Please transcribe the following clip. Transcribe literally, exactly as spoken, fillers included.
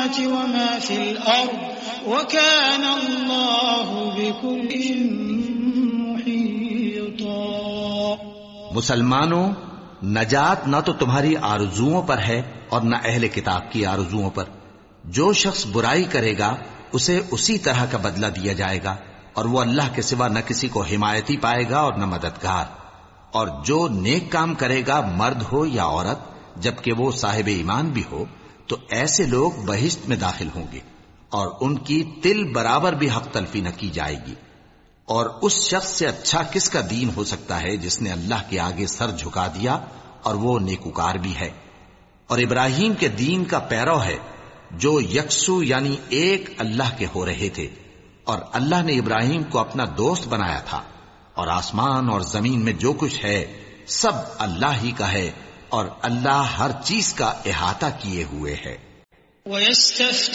السماوات وما في الأرض وكان الله بكل محيطا۔ مسلمانوں، نجات نہ تو تمہاری آرزوؤں پر ہے اور نہ اہل کتاب کی آرزوؤں پر۔ جو شخص برائی کرے گا اسے اسی طرح کا بدلہ دیا جائے گا، اور وہ اللہ کے سوا نہ کسی کو حمایتی پائے گا اور نہ مددگار۔ اور جو نیک کام کرے گا، مرد ہو یا عورت، جبکہ وہ صاحب ایمان بھی ہو، تو ایسے لوگ بہشت میں داخل ہوں گے، اور ان کی تل برابر بھی حق تلفی نہ کی جائے گی۔ اور اس شخص سے اچھا کس کا دین ہو سکتا ہے جس نے اللہ کے آگے سر جھکا دیا اور وہ نیکوکار بھی ہے۔ اور ابراہیم کے دین کا پیرو ہے جو یکسو یعنی ایک اللہ کے ہو رہے تھے، اور اللہ نے ابراہیم کو اپنا دوست بنایا تھا۔ اور آسمان اور زمین میں جو کچھ ہے سب اللہ ہی کا ہے، اور اللہ ہر چیز کا احاطہ کیے ہوئے ہے۔ وَيَسْتَفْتُونَكَ